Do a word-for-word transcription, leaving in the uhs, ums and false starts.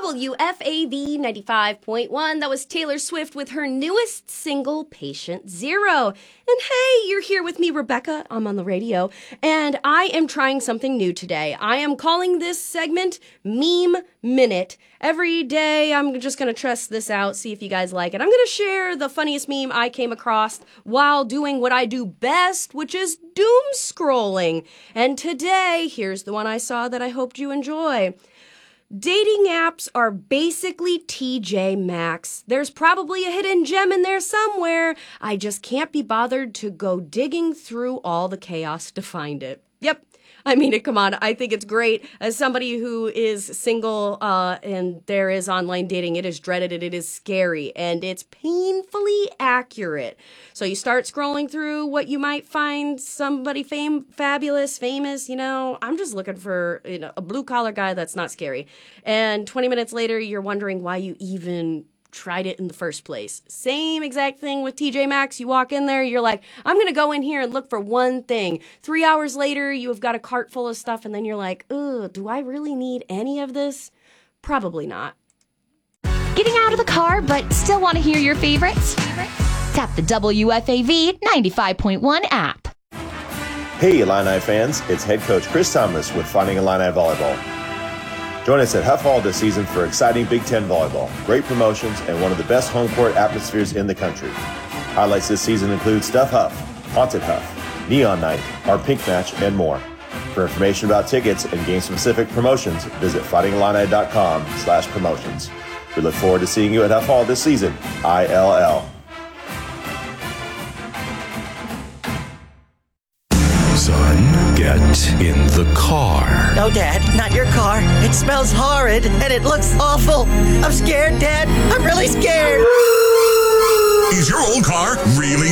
W F A V ninety-five point one. That was Taylor Swift with her newest single, Patient Zero. And hey, you're here with me, Rebecca. I'm on the radio, and I am trying something new today. I am calling this segment Meme Minute. Every day, I'm just going to test this out, see if you guys like it. I'm going to share the funniest meme I came across while doing what I do best, which is doom scrolling. And today, here's the one I saw that I hoped you enjoy. Dating apps are basically T J Maxx. There's probably a hidden gem in there somewhere. I just can't be bothered to go digging through all the chaos to find it. Yep. I mean, come on. I think it's great. As somebody who is single uh, and there is online dating, it is dreaded and it is scary and it's painfully accurate. So you start scrolling through what you might find somebody fame, fabulous, famous, you know. I'm just looking for you know, a blue-collar guy that's not scary. And twenty minutes later, you're wondering why you even tried it in the first place. Same exact thing with T J Maxx. You walk in there, you're like, I'm going to go in here and look for one thing. Three hours later, you have got a cart full of stuff, and then you're like, ugh, do I really need any of this? Probably not. Getting out of the car but still want to hear your favorites? Tap the W F A V ninety-five point one app. Hey Illini fans, it's head coach Chris Thomas with Finding Illini Volleyball. Join us at Huff Hall this season for exciting Big Ten volleyball, great promotions, and one of the best home court atmospheres in the country. Highlights this season include Stuff Huff, Haunted Huff, Neon Night, our Pink Match, and more. For information about tickets and game-specific promotions, visit fightingillini.com slash promotions. We look forward to seeing you at Huff Hall this season. I L L. Son, get in the car. No, Dad, not your car. It smells horrid and it looks awful. I'm scared, Dad. I'm really scared. Is your old car really